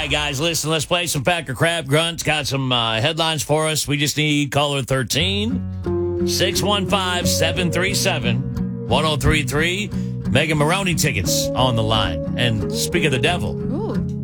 right, guys, listen, let's play some Packer Crab Grunts. Got some headlines for us. We just need caller 13, 615-737-1033. Megan Maroney tickets on the line. And speak of the devil,